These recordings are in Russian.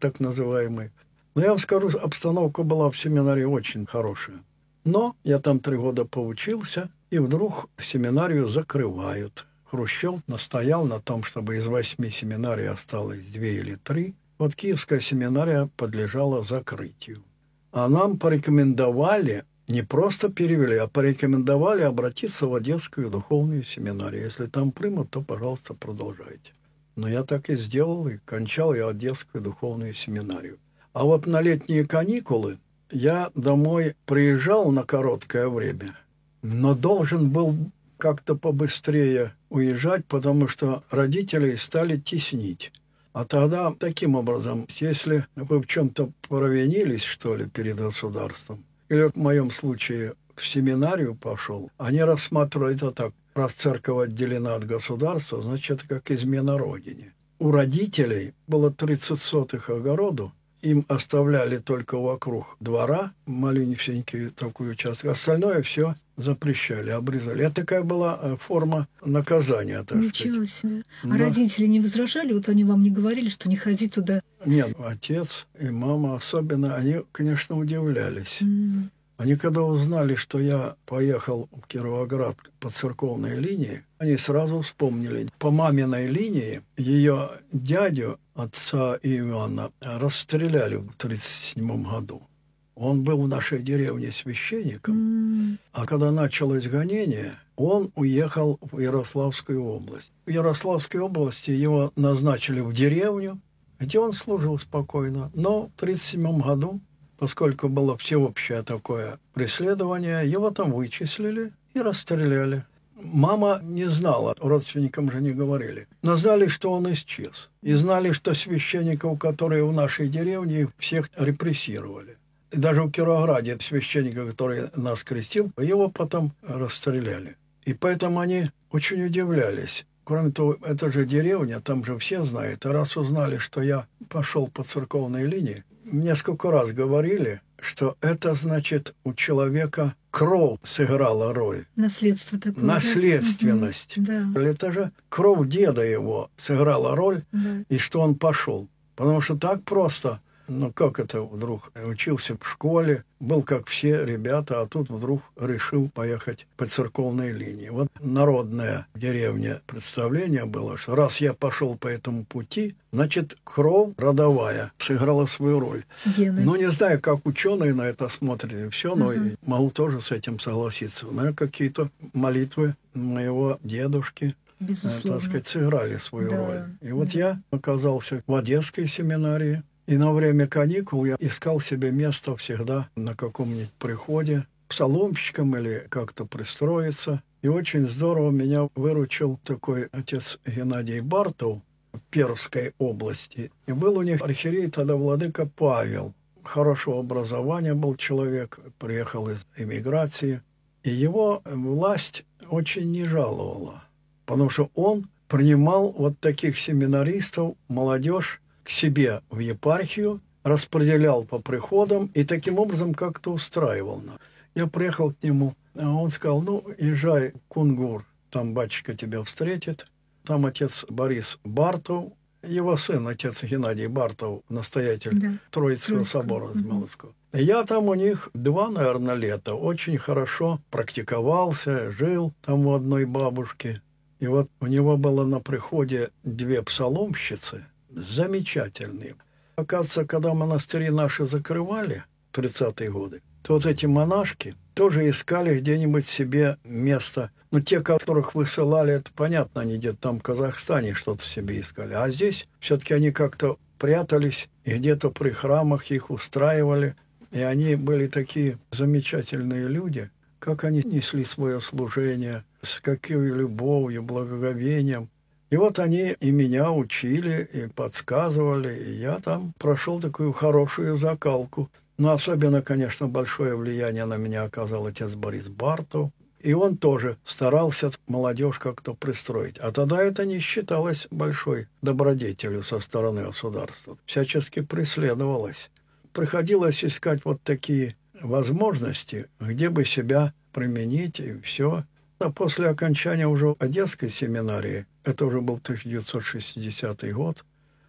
так называемый. Но я вам скажу, обстановка была в семинарии очень хорошая. Но я там 3 года поучился, и вдруг семинарию закрывают. Хрущев настоял на том, чтобы из 8 семинарий осталось 2 или 3. Вот Киевская семинария подлежала закрытию. А нам порекомендовали, не просто перевели, а порекомендовали обратиться в Одесскую духовную семинарию. Если там примут, то, пожалуйста, продолжайте. Но я так и сделал, и кончал я Одесскую духовную семинарию. А вот на летние каникулы я домой приезжал на короткое время, но должен был как-то побыстрее уезжать, потому что родителей стали теснить. А тогда таким образом, если вы в чем-то провинились, что ли, перед государством, или в моем случае в семинарию пошел, они рассматривали это так: раз церковь отделена от государства, значит, это как измена родине. У родителей было 30 сотых огороду, им оставляли только вокруг двора маленький такой участок, остальное все запрещали, обрезали. Это такая была форма наказания, так сказать. Ничего себе. А Да. родители не возражали? Вот они вам не говорили, что не ходи туда? Нет, отец и мама особенно, они, конечно, удивлялись. Они когда узнали, что я поехал в Кировоград по церковной линии, они сразу вспомнили. По маминой линии ее дядю, отца Ивана, расстреляли в 1937 году. Он был в нашей деревне священником, а когда началось гонение, он уехал в Ярославскую область. В Ярославской области его назначили в деревню, где он служил спокойно. Но в 1937 году, поскольку было всеобщее такое преследование, его там вычислили и расстреляли. Мама не знала, родственникам же не говорили, но знали, что он исчез. И знали, что священников, которые в нашей деревне, всех репрессировали. И даже в Кировограде священника, который нас крестил, его потом расстреляли. И поэтому они очень удивлялись. Кроме того, это же деревня, там же все знают. А раз узнали, что я пошел по церковной линии, несколько раз говорили, что это значит у человека кровь сыграла роль. Наследство такое. Наследственность. Да? Это же кровь деда его сыграла роль, и что он пошел. Потому что так просто, ну как это вдруг, учился в школе, был как все ребята, а тут вдруг решил поехать по церковной линии. Вот народное в деревне представление было, что раз я пошел по этому пути, значит, кровь родовая сыграла свою роль. Гены. Ну, не знаю, как ученые на это смотрят и все, но могу тоже с этим согласиться. Наверное, какие-то молитвы моего дедушки, Безусловно, так сказать, сыграли свою роль. И вот да. я оказался в Одесской семинарии, и на время каникул я искал себе место всегда на каком-нибудь приходе, псаломщиком или как-то пристроиться. И очень здорово меня выручил такой отец Геннадий Бартов в Пермской области. И был у них архиерей тогда владыка Павел. Хорошего образования был человек, приехал из эмиграции. И его власть очень не жаловала, потому что он принимал вот таких семинаристов, молодежь, к себе в епархию, распределял по приходам и таким образом как-то устраивал нас. Я приехал к нему, а он сказал: ну, езжай в Кунгур, там батюшка тебя встретит. Там отец Борис Бартов, его сын, отец Геннадий Бартов, настоятель Троицкого собора Измайловского. Я там у них 2, наверное, лета очень хорошо практиковался, жил там у одной бабушки. И вот у него было на приходе 2 псаломщицы, замечательные. Оказывается, когда монастыри наши закрывали в 30-е годы, то вот эти монашки тоже искали где-нибудь себе место. Но те, которых высылали, это понятно, они где-то там в Казахстане что-то себе искали. А здесь все-таки они как-то прятались, и где-то при храмах их устраивали. И они были такие замечательные люди, как они несли свое служение, с какой любовью, благоговением. И вот они и меня учили, и подсказывали, и я там прошел такую хорошую закалку. Но особенно, конечно, большое влияние на меня оказал отец Борис Бартов. И он тоже старался молодежь как-то пристроить. А тогда это не считалось большой добродетелью со стороны государства. Всячески преследовалось. Приходилось искать вот такие возможности, где бы себя применить, и все. А после окончания уже Одесской семинарии, это уже был 1960 год,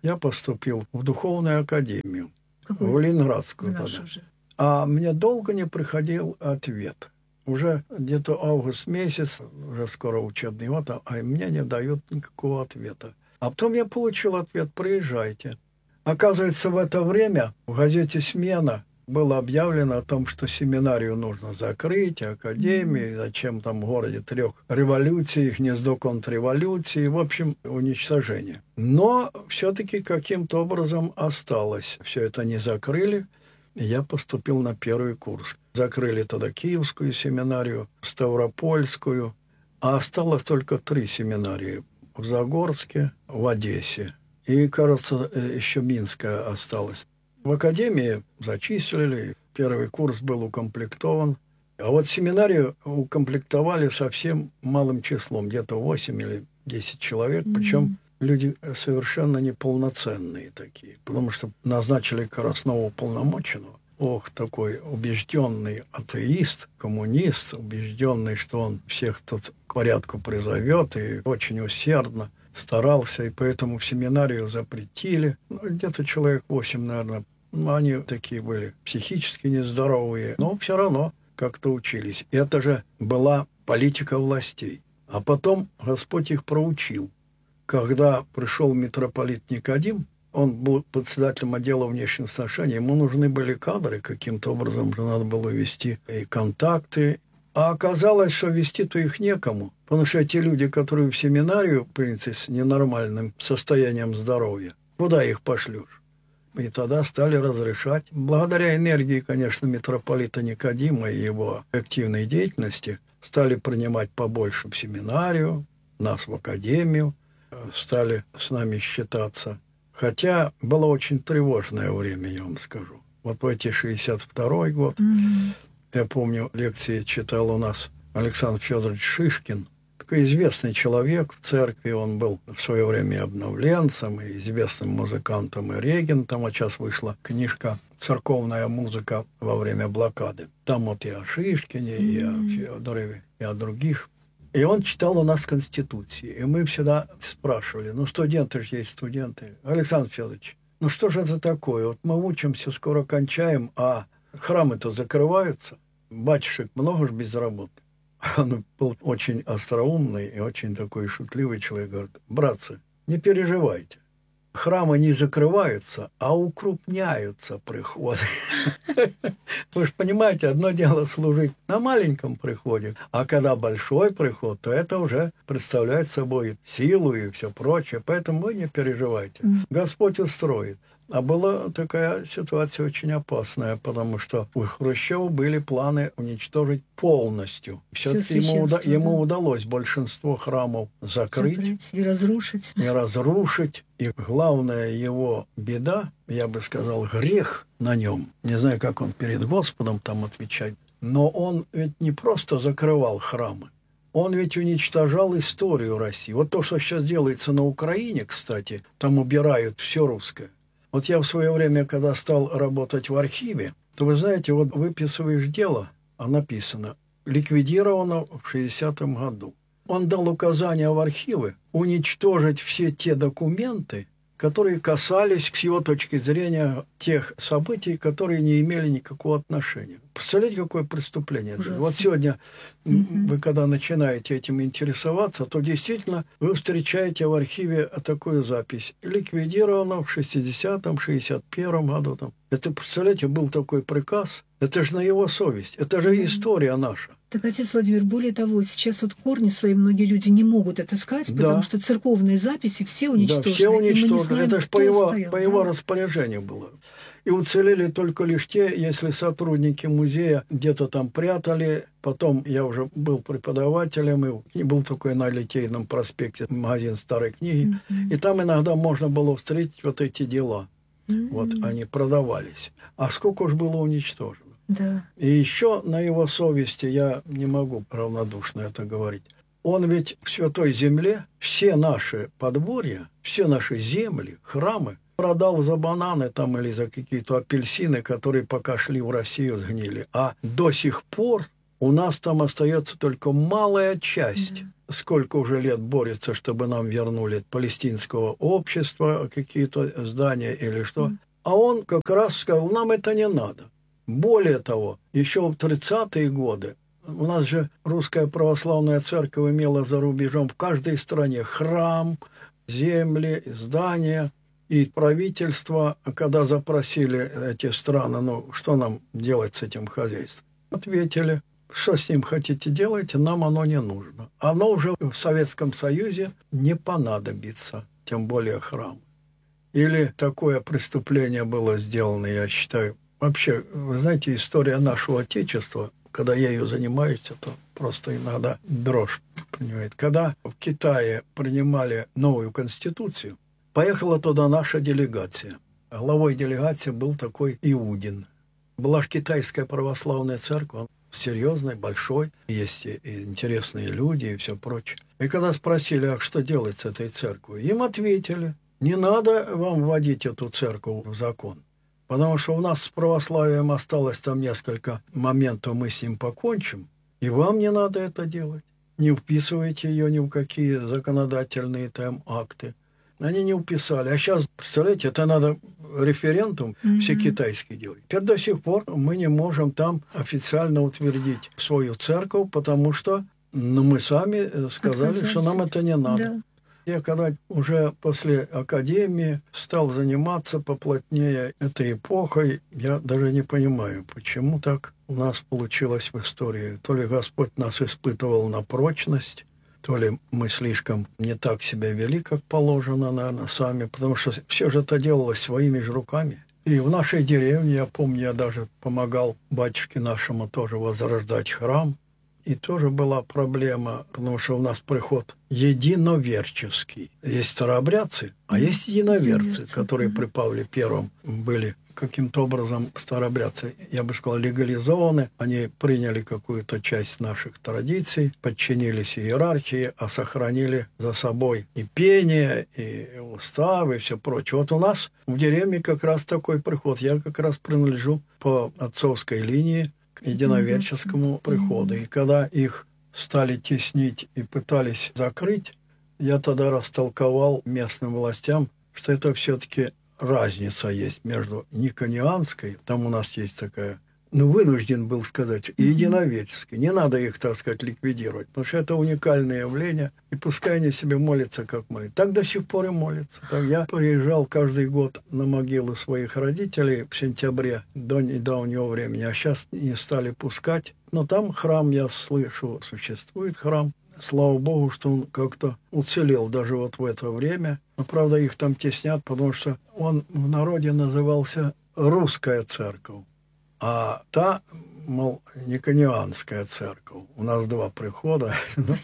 я поступил в духовную академию, Какую? в Ленинградскую Нашу тогда. же. А мне долго не приходил ответ. Уже где-то август месяц, уже скоро учебный год, а мне не дают никакого ответа. А потом я получил ответ: приезжайте. Оказывается, в это время в газете «Смена» было объявлено о том, что семинарию нужно закрыть, академию, зачем там в городе 3 революций, гнездо контрреволюции, в общем, уничтожение. Но все-таки каким-то образом осталось. Все это не закрыли, и я поступил на 1 курс. Закрыли тогда Киевскую семинарию, Ставропольскую, а осталось только 3 семинарии: в Загорске, в Одессе. И, кажется, еще Минская осталась. В академии зачислили, 1 курс был укомплектован. А вот семинарию укомплектовали совсем малым числом, где-то 8 или 10 человек, причем люди совершенно неполноценные такие, потому что назначили Краснова уполномоченного. Ох, такой убежденный атеист, коммунист, убежденный, что он всех тут к порядку призовет, и очень усердно старался, и поэтому в семинарию запретили. Где-то человек 8, наверное. Они такие были психически нездоровые, но все равно как-то учились. И это же была политика властей. А потом Господь их проучил. Когда пришел митрополит Никодим, он был председателем отдела внешних отношений, ему нужны были кадры, каким-то образом же надо было вести и контакты. А оказалось, что вести-то их некому, потому что эти люди, которые в семинарию, в принципе, с ненормальным состоянием здоровья, куда их пошлешь? И тогда стали разрешать. Благодаря энергии, конечно, митрополита Никодима и его активной деятельности стали принимать побольше в семинарию, нас в академию, стали с нами считаться. Хотя было очень тревожное время, я вам скажу. Вот в эти 62-й год, я помню, лекции читал у нас Александр Федорович Шишкин, такой известный человек в церкви. Он был в свое время и обновленцем, и известным музыкантом, и регентом. А сейчас вышла книжка «Церковная музыка во время блокады». Там вот и о Шишкине, и о Федорове, и о других. И он читал у нас Конституции. И мы всегда спрашивали: ну, студенты же есть студенты. Александр Федорович, ну что же это такое? Вот мы учимся, скоро кончаем, а храмы-то закрываются. Батюшек много же безработных. Он был очень остроумный и очень такой шутливый человек. Говорит: братцы, не переживайте. Храмы не закрываются, а укрупняются приходы. Вы же понимаете, одно дело служить на маленьком приходе, а когда большой приход, то это уже представляет собой силу и все прочее. Поэтому вы не переживайте. Господь устроит. А была такая ситуация очень опасная, потому что у Хрущева были планы уничтожить полностью. Все-таки ему удалось большинство храмов закрыть и разрушить. И главная его беда, я бы сказал, грех на нем. Не знаю, как он перед Господом там отвечать. Но он ведь не просто закрывал храмы. Он ведь уничтожал историю России. Вот то, что сейчас делается на Украине, кстати, там убирают все русское. Вот я в свое время, когда стал работать в архиве, то, вы знаете, вот выписываешь дело, а написано «ликвидировано в 60-м году». Он дал указания в архивы уничтожить все те документы, которые касались, с его точки зрения, тех событий, которые не имели никакого отношения. Представляете, какое преступление? Ужасно. Вот сегодня вы, когда начинаете этим интересоваться, то действительно вы встречаете в архиве такую запись. Ликвидировано в 60-м, 61-м году. Там. Это, представляете, был такой приказ. Это же на его совесть. Это же история наша. Так, отец Владимир, более того, сейчас вот корни свои многие люди не могут отыскать, потому что церковные записи все уничтожены. Да, все уничтожены. Знаем, это же по его распоряжению было. И уцелели только лишь те, если сотрудники музея где-то там прятали. Потом я уже был преподавателем, и был такой на Литейном проспекте магазин старой книги. И там иногда можно было встретить вот эти дела. Вот они продавались. А сколько уж было уничтожено. Да. И еще на его совести, я не могу равнодушно это говорить, он ведь в Святой Земле все наши подворья, все наши земли, храмы продал за бананы там или за какие-то апельсины, которые пока шли в Россию, сгнили. А до сих пор у нас там остается только малая часть сколько уже лет борется, чтобы нам вернули палестинского общества какие-то здания или что. А он как раз сказал, нам это не надо. Более того, еще в 30-е годы у нас же русская православная церковь имела за рубежом в каждой стране храм, земли, здания. И правительство, когда запросили эти страны, ну, что нам делать с этим хозяйством, ответили, что с ним хотите делать, нам оно не нужно. Оно уже в Советском Союзе не понадобится, тем более храм. Или такое преступление было сделано, я считаю. Вообще, вы знаете, история нашего Отечества, когда я ее занимаюсь, это просто иногда дрожь, понимаете. Когда в Китае принимали новую конституцию, поехала туда наша делегация. Главой делегации был такой Иудин. Была же китайская православная церковь, серьезной, большой, есть и интересные люди и все прочее. И когда спросили, а что делать с этой церковью, им ответили, не надо вам вводить эту церковь в закон, потому что у нас с православием осталось там несколько моментов, мы с ним покончим, и вам не надо это делать. Не вписывайте ее ни в какие законодательные там акты. Они не уписали. А сейчас, представляете, это надо референдум всекитайский делать. Теперь до сих пор мы не можем там официально утвердить свою церковь, потому что мы сами сказали, что нам это не надо. Да. Я когда уже после академии стал заниматься поплотнее этой эпохой, я даже не понимаю, почему так у нас получилось в истории. То ли Господь нас испытывал на прочность, то ли мы слишком не так себя вели, как положено, наверное, сами, потому что все же это делалось своими же руками. И в нашей деревне, я помню, я даже помогал батюшке нашему тоже возрождать храм. И тоже была проблема, потому что у нас приход единоверческий. Есть старообрядцы, а есть единоверцы, которые при Павле Первом были каким-то образом старообрядцы, я бы сказал, легализованы. Они приняли какую-то часть наших традиций, подчинились иерархии, а сохранили за собой и пение, и уставы, и все прочее. Вот у нас в деревне как раз такой приход. Я как раз принадлежу по отцовской линии к единоверческому приходу. И когда их стали теснить и пытались закрыть, я тогда растолковал местным властям, что это все-таки разница есть между никонианской, там у нас есть такая, вынужден был сказать, и единоверческой. Не надо их, так сказать, ликвидировать, потому что это уникальное явление, и пускай они себе молятся, как молятся. Так до сих пор и молятся. Так я приезжал каждый год на могилу своих родителей в сентябре до недавнего времени, а сейчас не стали пускать. Но там храм, я слышу, существует храм. Слава Богу, что он как-то уцелел даже вот в это время. Но, правда, их там теснят, потому что он в народе назывался «Русская церковь», а та, мол, никонианская церковь. У нас два прихода.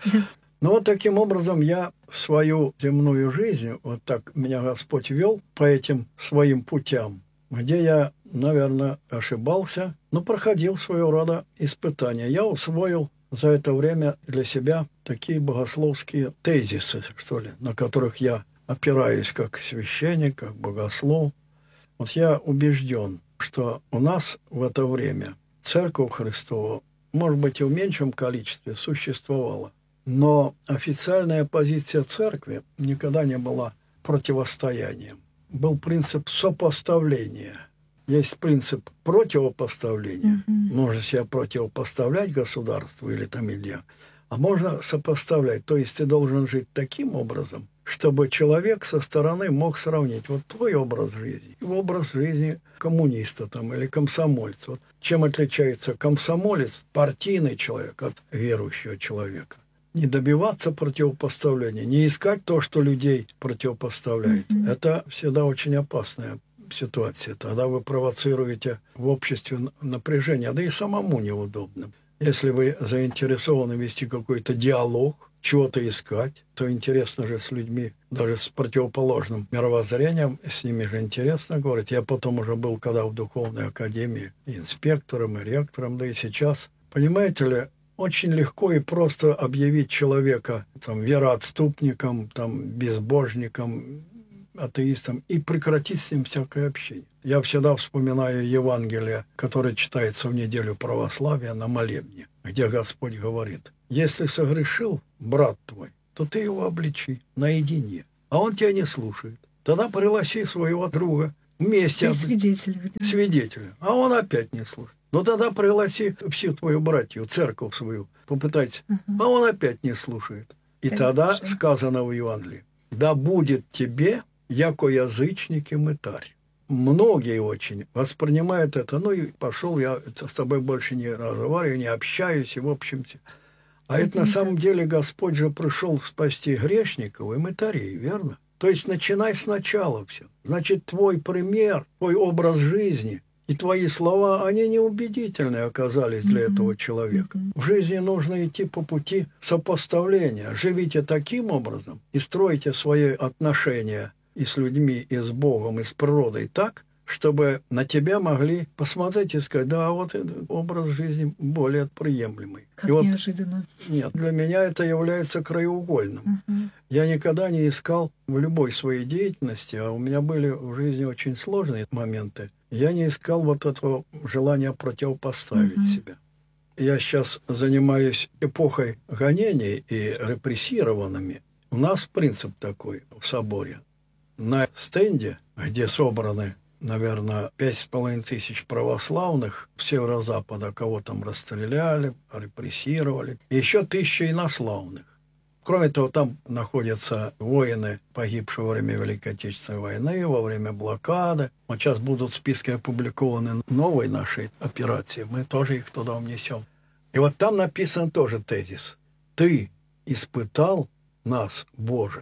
Но вот таким образом я свою земную жизнь, вот так меня Господь вел по этим своим путям, где я, наверное, ошибался, но проходил своего рода испытания. Я усвоил за это время для себя такие богословские тезисы, что ли, на которых я опираюсь как священник, как богослов. Вот я убежден, что у нас в это время Церковь Христова, может быть, и в меньшем количестве существовала, но официальная позиция Церкви никогда не была противостоянием. Был принцип сопоставления. Есть принцип противопоставления. Можно себя противопоставлять государству или там или, а можно сопоставлять. То есть ты должен жить таким образом, чтобы человек со стороны мог сравнить вот твой образ жизни и образ жизни коммуниста там, или комсомольца. Вот чем отличается комсомолец, партийный человек, от верующего человека? Не добиваться противопоставления, не искать то, что людей противопоставляет. Это всегда очень опасная ситуация. Тогда вы провоцируете в обществе напряжение, да и самому неудобно. Если вы заинтересованы вести какой-то диалог, чего-то искать, то интересно же с людьми, даже с противоположным мировоззрением, с ними же интересно говорить. Я потом уже был, когда в духовной академии, и инспектором, и ректором, да и сейчас. Понимаете ли, очень легко и просто объявить человека там, вероотступником, там, безбожником, атеистом, и прекратить с ним всякое общение. Я всегда вспоминаю Евангелие, которое читается в неделю православия на молебне, где Господь говорит: если согрешил брат твой, то ты его обличи наедине, а он тебя не слушает. Тогда пригласи своего друга вместе. Свидетеля. А он опять не слушает. Но тогда пригласи всю твою братью, церковь свою, попытайтесь. А он опять не слушает. И тогда сказано в Евангелии: да будет тебе, яко язычник и мытарь. Многие очень воспринимают это. Ну и пошел, я с тобой больше не разговариваю, не общаюсь, и в общем-то. А это на самом деле Господь же пришел спасти грешников и мытарей, верно? То есть начинай сначала все. Значит, твой пример, твой образ жизни и твои слова, они неубедительны оказались для этого человека. В жизни нужно идти по пути сопоставления. Живите таким образом и стройте свои отношения и с людьми, и с Богом, и с природой так, чтобы на тебя могли посмотреть и сказать: да, вот этот образ жизни более приемлемый. Как и неожиданно. Нет, для меня это является краеугольным. Я никогда не искал в любой своей деятельности, а у меня были в жизни очень сложные моменты, я не искал вот этого желания противопоставить себя. Я сейчас занимаюсь эпохой гонений и репрессированными. У нас принцип такой в соборе. На стенде, где собраны, наверное, 5500 православных с северо-запада, кого там расстреляли, репрессировали, и еще 1000 инославных. Кроме того, там находятся воины, погибшие во время Великой Отечественной войны, во время блокады. Вот сейчас будут списки опубликованы новой нашей операции, мы тоже их туда внесем. И вот там написан тоже тезис: «Ты испытал нас, Боже,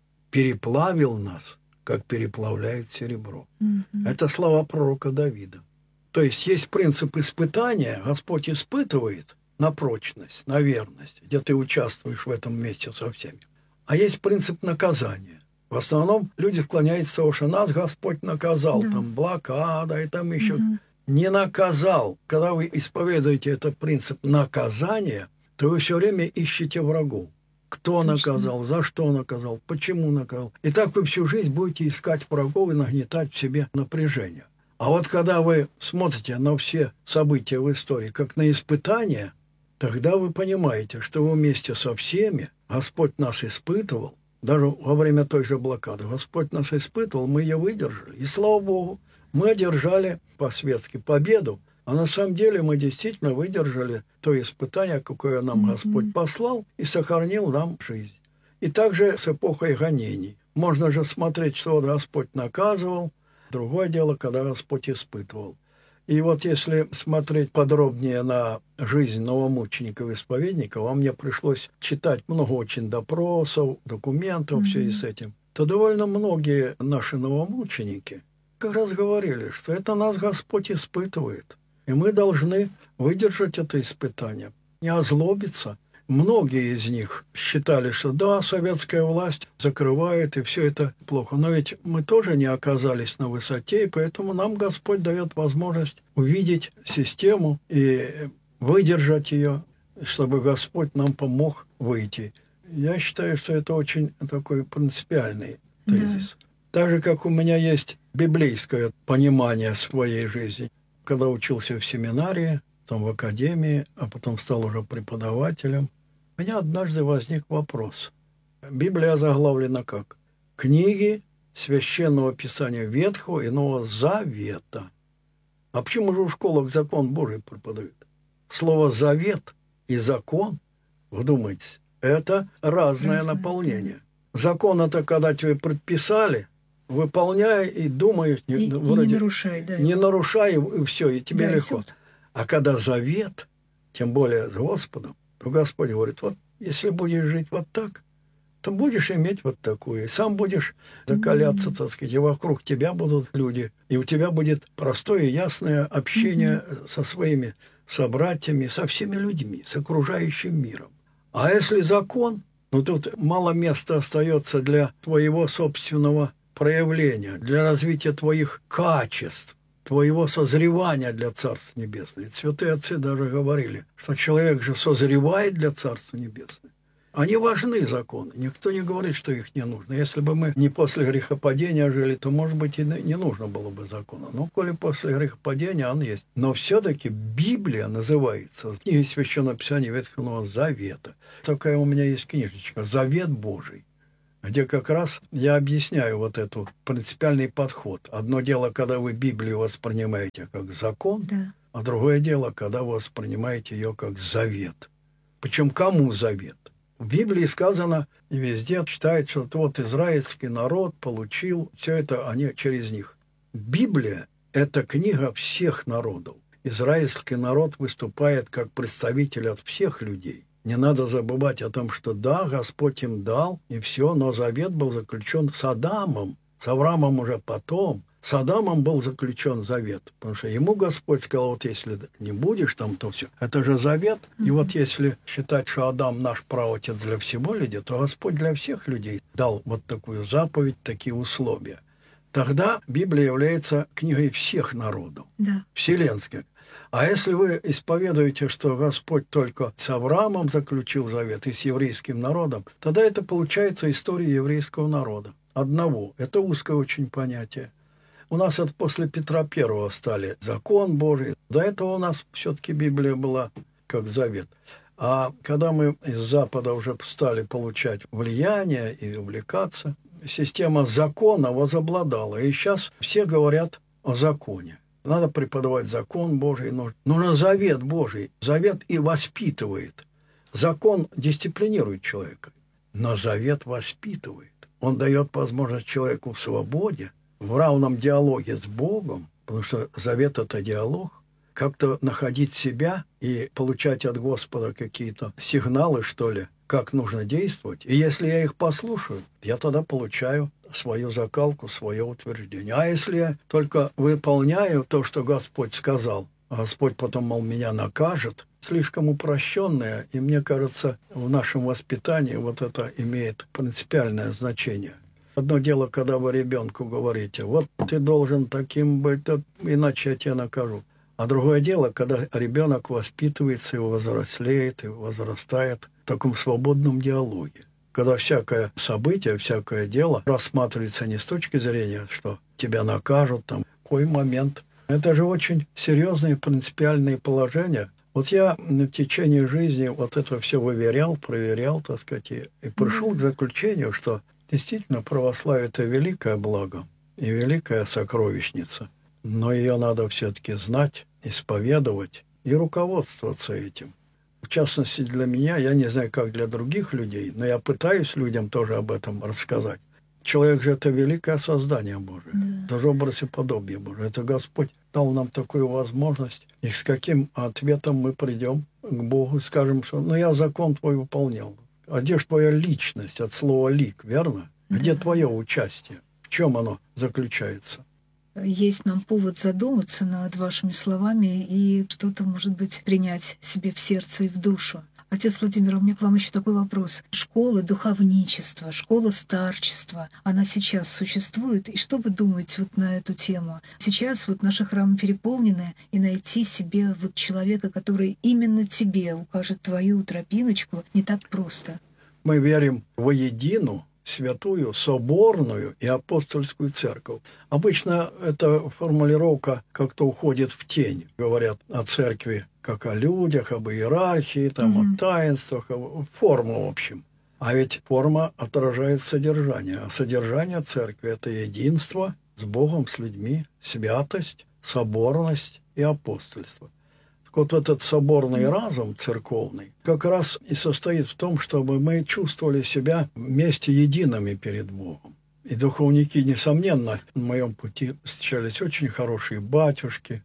переплавил нас, как переплавляет серебро». Это слова пророка Давида. То есть принцип испытания, Господь испытывает на прочность, на верность, где ты участвуешь в этом вместе со всеми. А есть принцип наказания. В основном люди склоняются к тому, что нас Господь наказал, там блокада и там еще. Не наказал. Когда вы исповедуете этот принцип наказания, то вы все время ищете врагов. Кто наказал, за что наказал, почему наказал. И так вы всю жизнь будете искать врагов и нагнетать в себе напряжение. А вот когда вы смотрите на все события в истории как на испытания, тогда вы понимаете, что вы вместе со всеми, Господь нас испытывал, даже во время той же блокады, Господь нас испытывал, мы ее выдержали. И слава Богу, мы одержали по-светски победу, а на самом деле мы действительно выдержали то испытание, какое нам Господь послал, и сохранил нам жизнь. И также с эпохой гонений. Можно же смотреть, что вот Господь наказывал, другое дело, когда Господь испытывал. И вот если смотреть подробнее на жизнь новомучеников-исповедников, а мне пришлось читать много очень допросов, документов, все и с этим, то довольно многие наши новомученики как раз говорили, что это нас Господь испытывает. И мы должны выдержать это испытание, не озлобиться. Многие из них считали, что да, советская власть закрывает, и все это плохо. Но ведь мы тоже не оказались на высоте, и поэтому нам Господь дает возможность увидеть систему и выдержать ее, чтобы Господь нам помог выйти. Я считаю, что это очень такой принципиальный тезис. Так же, как у меня есть библейское понимание своей жизни. Когда учился в семинарии, потом в академии, а потом стал уже преподавателем, у меня однажды возник вопрос. Библия заглавлена как? Книги Священного Писания Ветхого и Нового Завета. А почему же в школах закон Божий преподают? Слово «завет» и «закон», вдумайтесь, это разное наполнение. Закон – это когда тебе предписали, выполняй и думай, вроде, не нарушай, да. Не нарушай, и все, и тебе легко. И а когда завет, тем более с Господом, то Господь говорит: вот если будешь жить вот так, то будешь иметь вот такую. И сам будешь закаляться, так сказать, и вокруг тебя будут люди, и у тебя будет простое и ясное общение со своими собратьями, со всеми людьми, с окружающим миром. А если закон, ну тут мало места остается для твоего собственного проявления, для развития твоих качеств, твоего созревания для Царства Небесного. Святые отцы даже говорили, что человек же созревает для Царства Небесного. Они важны, законы. Никто не говорит, что их не нужно. Если бы мы не после грехопадения жили, то, может быть, и не нужно было бы закона. Но коли после грехопадения он есть. Но все-таки Библия называется книгой Священного Писания Ветхого Завета. Такая у меня есть книжечка «Завет Божий», где как раз я объясняю вот этот принципиальный подход. Одно дело, когда вы Библию воспринимаете как закон, Да. а другое дело, когда вы воспринимаете ее как завет. Причем кому завет? В Библии сказано, и везде читают, что вот израильский народ получил, все это они через них. Библия – это книга всех народов. Израильский народ выступает как представитель от всех людей. Не надо забывать о том, что да, Господь им дал, и все, но завет был заключен с Адамом, с Авраамом уже потом. С Адамом был заключен завет, потому что ему Господь сказал, вот если не будешь там, то все. Это же завет. И вот если считать, что Адам наш праотец для всего людей, то Господь для всех людей дал вот такую заповедь, такие условия. Тогда Библия является книгой всех народов, Да. вселенских. А если вы исповедуете, что Господь только с Авраамом заключил завет и с еврейским народом, тогда это получается история еврейского народа. Одного. Это узкое очень понятие. У нас это после Петра I стали закон Божий. До этого у нас все-таки Библия была как завет. А когда мы из Запада уже стали получать влияние и увлекаться, система закона возобладала. И сейчас все говорят о законе. Надо преподавать закон Божий. Нужен завет Божий. Завет и воспитывает. Закон дисциплинирует человека, но завет воспитывает. Он дает возможность человеку в свободе, в равном диалоге с Богом, потому что завет – это диалог, как-то находить себя и получать от Господа какие-то сигналы, что ли, как нужно действовать. И если я их послушаю, я тогда получаю свою закалку, свое утверждение. А если я только выполняю то, что Господь сказал, а Господь потом, мол, меня накажет, слишком упрощенное, и мне кажется, в нашем воспитании вот это имеет принципиальное значение. Одно дело, когда вы ребенку говорите, вот ты должен таким быть, иначе я тебя накажу. А другое дело, когда ребенок воспитывается и взрослеет, и возрастает в таком свободном диалоге. Когда всякое событие, всякое дело рассматривается не с точки зрения, что тебя накажут, там, в какой момент. Это же очень серьезные принципиальные положения. Вот я в течение жизни вот это все выверял, проверял, так сказать, и пришел к заключению, что действительно, православие – это великое благо и великая сокровищница. Но ее надо все-таки знать, исповедовать и руководствоваться этим. В частности, для меня, я не знаю, как для других людей, но я пытаюсь людям тоже об этом рассказать. Человек же – это великое создание Божие, это же образ и подобие Божие. Это Господь дал нам такую возможность. И с каким ответом мы придем к Богу, скажем, что «ну я закон твой выполнял». А где же твоя личность от слова «лик», верно? Где твое участие? В чем оно заключается? Есть нам повод задуматься над вашими словами и что-то, может быть, принять себе в сердце и в душу. Отец Владимир, у меня к вам еще такой вопрос. Школа духовничества, школа старчества, она сейчас существует? И что вы думаете вот на эту тему? Сейчас вот наши храмы переполнены, и найти себе вот человека, который именно тебе укажет твою тропиночку, не так просто. Мы верим воедино святую, соборную и апостольскую церковь. Обычно эта формулировка как-то уходит в тень. Говорят о церкви как о людях, об иерархии, там, о таинствах, о форму в общем. А ведь форма отражает содержание. А содержание церкви – это единство с Богом, с людьми, святость, соборность и апостольство. Вот этот соборный разум церковный как раз и состоит в том, чтобы мы чувствовали себя вместе едиными перед Богом. И духовники, несомненно, на моем пути встречались очень хорошие батюшки.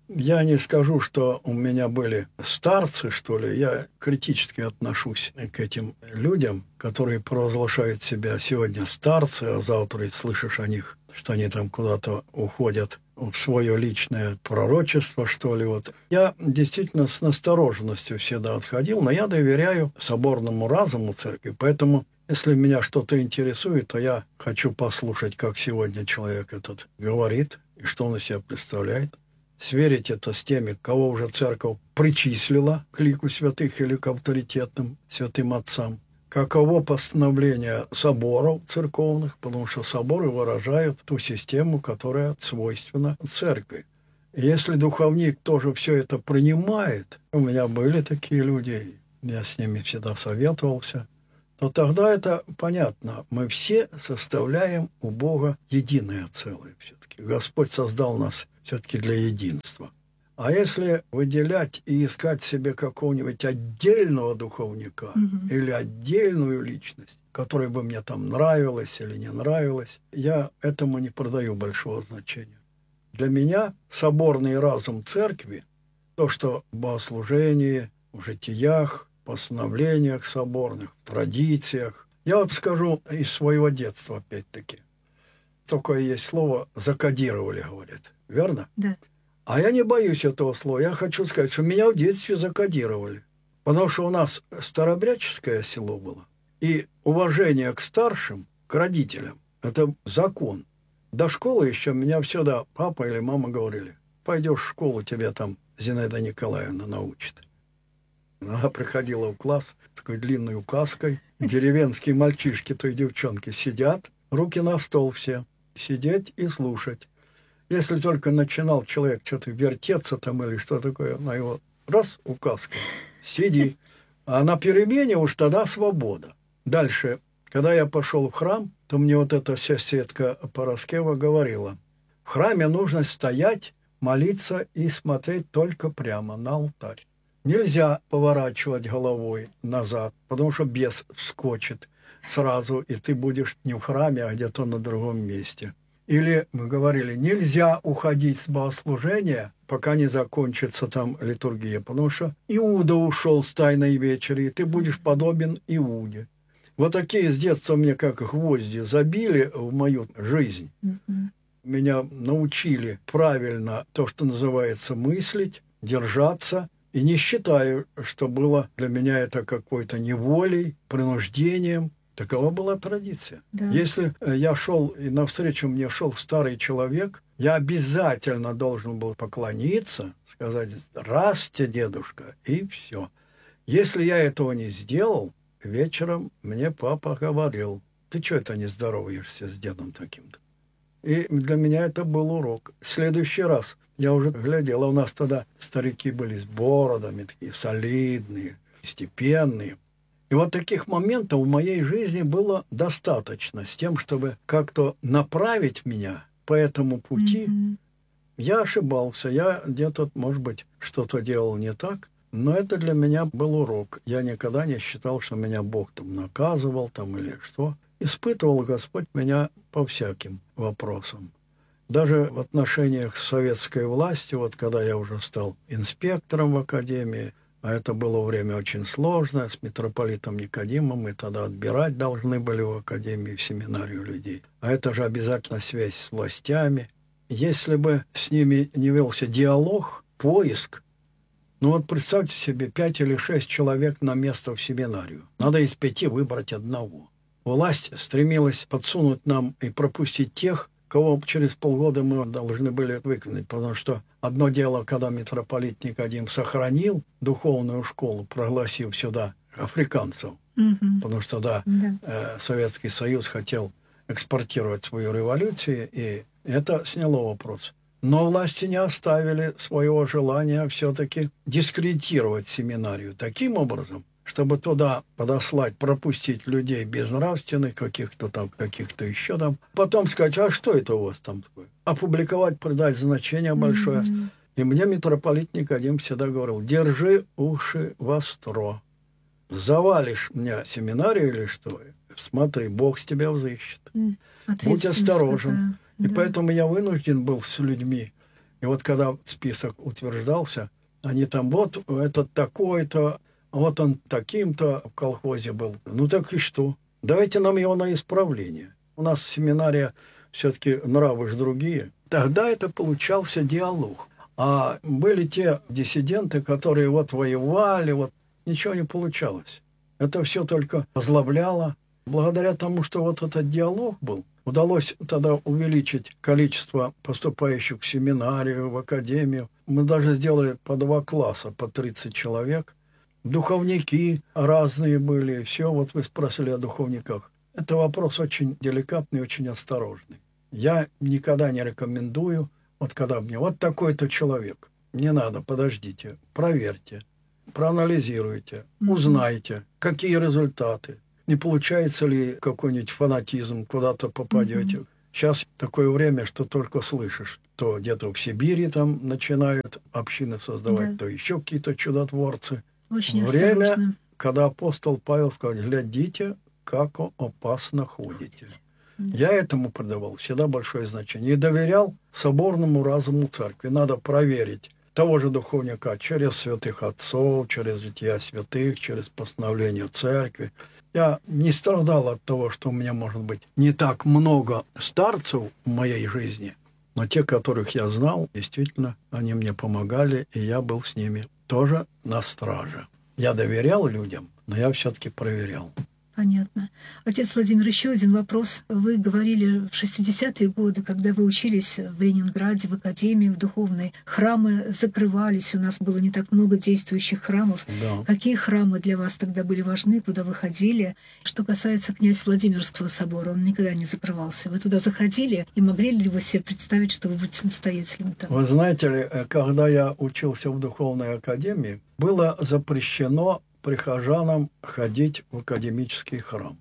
Я не скажу, что у меня были старцы, что ли. Я критически отношусь к этим людям, которые провозглашают себя сегодня старцы, а завтра слышишь о них, что они там куда-то уходят в свое личное пророчество, что ли. Вот. Я действительно с настороженностью всегда отходил, но я доверяю соборному разуму церкви, поэтому если меня что-то интересует, то я хочу послушать, как сегодня человек этот говорит и что он из себя представляет. Сверить это с теми, кого уже церковь причислила к лику святых или к авторитетным святым отцам. каково постановление соборов церковных, потому что соборы выражают ту систему, которая свойственна церкви. И если духовник тоже все это принимает, у меня были такие люди, я с ними всегда советовался, то тогда это понятно. Мы все составляем у Бога единое целое все-таки. Господь создал нас все-таки для единства. А если выделять и искать себе какого-нибудь отдельного духовника или отдельную личность, которая бы мне там нравилась или не нравилась, я этому не придаю большого значения. Для меня соборный разум церкви, то, что в богослужении, в житиях, постановлениях соборных, традициях. Я вот скажу из своего детства, опять-таки. Такое есть слово «закодировали», говорят. Верно? Да. А я не боюсь этого слова. Я хочу сказать, что меня в детстве закодировали. Потому что у нас старообрядческое село было. И уважение к старшим, к родителям – это закон. До школы еще меня всегда папа или мама говорили: пойдешь в школу, тебя там Зинаида Николаевна научит. Она приходила в класс с такой длинной указкой. Деревенские мальчишки, то и девчонки сидят, руки на стол все. Сидеть и слушать. Если только начинал человек что-то вертеться там или что такое, на его раз указка, сиди. А на перемене уж тогда свобода. Дальше, когда я пошел в храм, то мне вот эта соседка Пороскева говорила: в храме нужно стоять, молиться и смотреть только прямо на алтарь. Нельзя поворачивать головой назад, потому что бес вскочит сразу, и ты будешь не в храме, а где-то на другом месте. Или мы говорили, нельзя уходить с богослужения, пока не закончится там литургия, потому что Иуда ушел с Тайной вечери, и ты будешь подобен Иуде. Вот такие с детства мне как гвозди забили в мою жизнь. Меня научили правильно то, что называется мыслить, держаться. И не считаю, что было для меня это какой-то неволей, принуждением. Такова была традиция. Да. Если я шел, и навстречу мне шел старый человек, я обязательно должен был поклониться, сказать: «Здравствуйте, дедушка», и все. Если я этого не сделал, вечером мне папа говорил: «Ты что это не здороваешься с дедом таким-то?» И для меня это был урок. В следующий раз я уже глядел, а у нас тогда старики были с бородами, такие солидные, степенные. И вот таких моментов в моей жизни было достаточно с тем, чтобы как-то направить меня по этому пути. Я ошибался, я где-то, может быть, что-то делал не так, но это для меня был урок. Я никогда не считал, что меня Бог там наказывал там, или что. Испытывал Господь меня по всяким вопросам. Даже в отношениях с советской властью, вот когда я уже стал инспектором в академии, а это было время очень сложное, с митрополитом Никодимом, мы тогда отбирать должны были в академии, в семинарию людей. А это же обязательно связь с властями. Если бы с ними не велся диалог, поиск, ну вот представьте себе, 5 или 6 человек на место в семинарию. Надо из 5 выбрать одного. Власть стремилась подсунуть нам и пропустить тех, кого через полгода мы должны были выкинуть. Потому что одно дело, когда митрополит Никодим сохранил духовную школу, прогласив сюда африканцев, потому что Советский Союз хотел экспортировать свою революцию, и это сняло вопрос. Но власти не оставили своего желания все-таки дискредитировать семинарию таким образом, чтобы туда подослать, пропустить людей безнравственных, каких-то еще там. Потом сказать: а что это у вас там такое? Опубликовать, придать значение большое. И мне митрополит Никодим всегда говорил: держи уши востро. Завалишь мне семинарию или что? Смотри, Бог с тебя взыщет. Будь осторожен. И поэтому я вынужден был с людьми. И вот когда список утверждался, они там: вот этот такой-то, вот он таким-то в колхозе был. Ну так и что? Давайте нам его на исправление. У нас семинария все-таки нравы ж другие. Тогда это получался диалог. А были те диссиденты, которые вот воевали, вот ничего не получалось. Это все только озлобляло. Благодаря тому, что вот этот диалог был, удалось тогда увеличить количество поступающих в семинарию, в академию. Мы даже сделали по 2 класса, по 30 человек. Духовники разные были, все. Вот вы спросили о духовниках. Это вопрос очень деликатный, очень осторожный. Я никогда не рекомендую, вот когда мне вот такой-то человек, не надо, подождите, проверьте, проанализируйте, узнайте, какие результаты, не получается ли какой-нибудь фанатизм, куда-то попадете. Сейчас такое время, что только слышишь, то где-то в Сибири там начинают общины создавать, то еще какие-то чудотворцы. Очень Время, осторожно. когда апостол Павел сказал, глядите, как опасно ходите. Я этому придавал всегда большое значение. И доверял соборному разуму церкви. Надо проверить того же духовника через святых отцов, через жития святых, через постановление церкви. Я не страдал от того, что у меня, может быть, не так много старцев в моей жизни, но те, которых я знал, действительно, они мне помогали, и я был с ними тоже на страже. Я доверял людям, но я все-таки проверял. Понятно. Отец Владимир, еще один вопрос. Вы говорили, в 60-е годы, когда вы учились в Ленинграде, в академии, в духовной, храмы закрывались, у нас было не так много действующих храмов. Да. Какие храмы для вас тогда были важны, куда вы ходили? Что касается князь Владимирского собора, он никогда не закрывался. Вы туда заходили, и могли ли вы себе представить, что вы будете настоятелем там? Вы знаете ли, когда я учился в духовной академии, было запрещено прихожанам ходить в академический храм.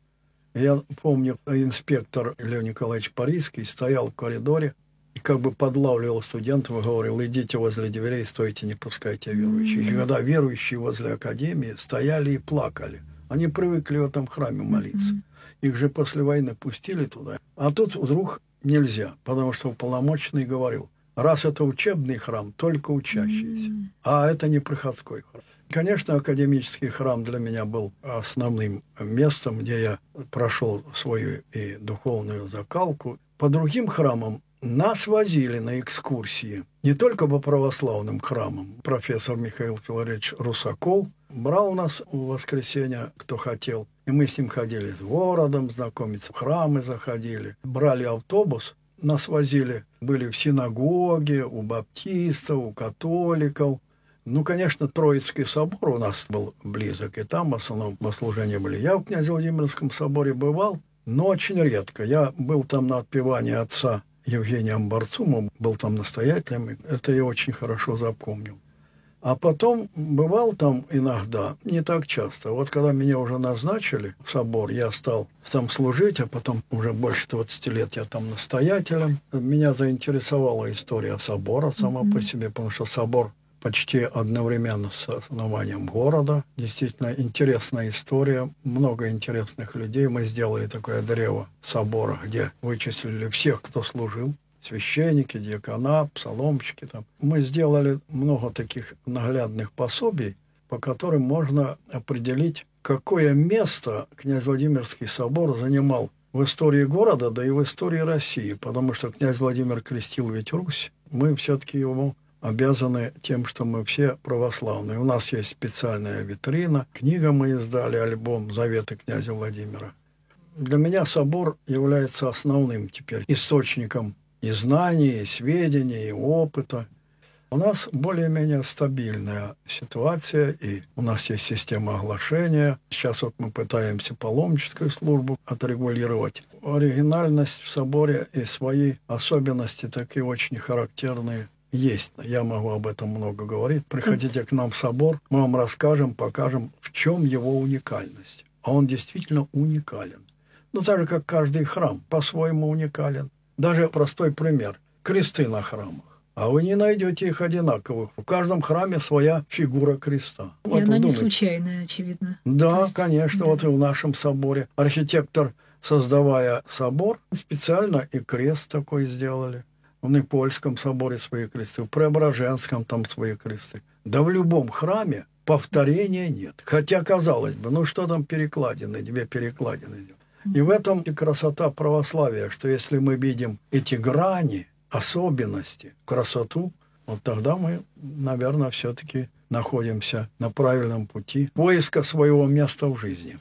Я помню, инспектор Лев Николаевич Парийский стоял в коридоре и как бы подлавливал студентов и говорил, идите возле дверей, стойте, не пускайте верующих. И когда верующие возле академии стояли и плакали, они привыкли в этом храме молиться. Их же после войны пустили туда. А тут вдруг нельзя, потому что уполномоченный говорил, раз это учебный храм, только учащиеся, а это не приходской храм. Конечно, академический храм для меня был основным местом, где я прошел свою и духовную закалку. По другим храмам нас возили на экскурсии, не только по православным храмам. Профессор Михаил Филаревич Русаков брал нас в воскресенье, кто хотел. И мы с ним ходили с городом, знакомиться, в храмы заходили. Брали автобус, нас возили, были в синагоге, у баптистов, у католиков. Ну, конечно, Троицкий собор у нас был близок, и там в основном богослужения были. Я в князе Владимирском соборе бывал, но очень редко. Я был там на отпевании отца Евгения Амбарцума, был там настоятелем, это я очень хорошо запомнил. А потом бывал там иногда, не так часто. Вот когда меня уже назначили в собор, я стал там служить, а потом уже больше 20 лет я там настоятелем. Меня заинтересовала история собора сама по себе, потому что собор почти одновременно с основанием города. Действительно интересная история, много интересных людей. Мы сделали такое древо собора, где вычислили всех, кто служил. Священники, диакона, псаломщики. Там. Мы сделали много таких наглядных пособий, по которым можно определить, какое место князь Владимирский собор занимал в истории города, да и в истории России. Потому что князь Владимир крестил ведь Русь. Мы все-таки ему обязаны тем, что мы все православные. У нас есть специальная витрина, книга мы издали, альбом «Заветы князя Владимира». Для меня собор является основным теперь источником и знаний, и сведений, и опыта. У нас более-менее стабильная ситуация, и у нас есть система оглашения. Сейчас вот мы пытаемся паломническую службу отрегулировать. Оригинальность в соборе и свои особенности такие очень характерные есть. Я могу об этом много говорить. Приходите к нам в собор, мы вам расскажем, покажем, в чем его уникальность. А он действительно уникален. Ну, так же, как каждый храм, по-своему уникален. Даже простой пример. Кресты на храмах. А вы не найдете их одинаковых. В каждом храме своя фигура креста. И Вот она не думаете. случайная, очевидно. Да, есть, конечно. да. Вот и в нашем соборе. Архитектор, создавая собор, специально и крест такой сделали. В Непольском соборе свои кресты, в Преображенском там свои кресты. Да в любом храме повторения нет. Хотя, казалось бы, ну что там перекладины, две перекладины. И в этом и красота православия, что если мы видим эти грани, особенности, красоту, вот тогда мы, наверное, все-таки находимся на правильном пути поиска своего места в жизни.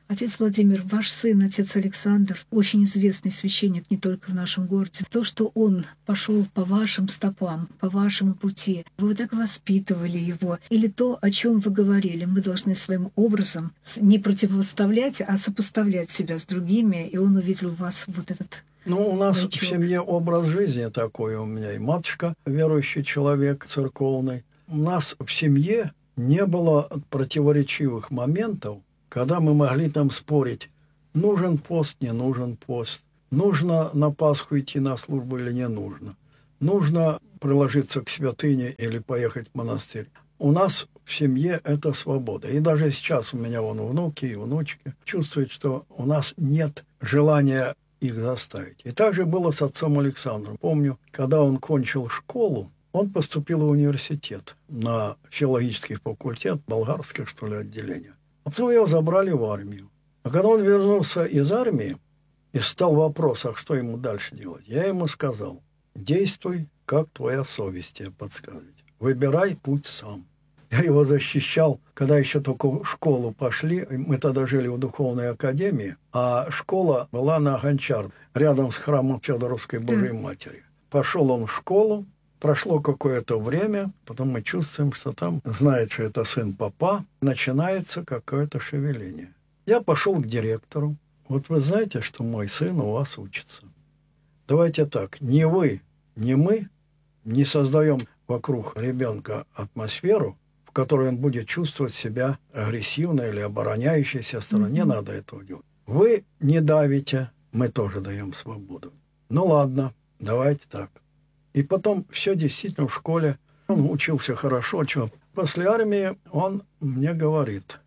Отец Владимир, ваш сын, отец Александр, очень известный священник не только в нашем городе. То, что он пошел по вашим стопам, по вашему пути, вы так воспитывали его, или то, о чем вы говорили, мы должны своим образом не противоставлять, а сопоставлять себя с другими, и он увидел в вас вот этот... Ну, у нас в семье образ жизни такой у меня. И матушка верующий человек, церковный. У нас в семье не было противоречивых моментов, когда мы могли там спорить, нужен пост, не нужен пост, нужно на Пасху идти на службу или не нужно, нужно приложиться к святыне или поехать в монастырь. У нас в семье это свобода. И даже сейчас у меня вон внуки и внучки чувствуют, что у нас нет желания их заставить. И так же было с отцом Александром. Помню, когда он кончил школу, он поступил в университет на филологический факультет, болгарское, что ли, отделение. А потом его забрали в армию. А когда он вернулся из армии и стал вопрос, а что ему дальше делать, я ему сказал, действуй, как твоя совесть тебе подсказывает. Выбирай путь сам. Я его защищал, когда еще только в школу пошли. Мы тогда жили в духовной академии, а школа была на Гончар, рядом с храмом Федоровской Божьей Матери. Пошел он в школу, прошло какое-то время, потом мы чувствуем, что там, знает, что это сын попа, начинается какое-то шевеление. Я пошел к директору. Вот вы знаете, что мой сын у вас учится. Давайте так, ни вы, ни мы не создаем вокруг ребенка атмосферу, в которой он будет чувствовать себя агрессивно или обороняющейся стороной. Не надо этого делать. Вы не давите, мы тоже даем свободу. Ну ладно, давайте так. И потом все действительно в школе. Он учился хорошо. После армии он мне говорит,